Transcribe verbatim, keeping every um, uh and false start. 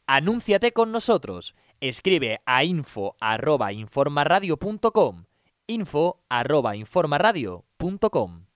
Anúnciate con nosotros. Escribe a info arroba informaradio punto com. info arroba informaradio punto com.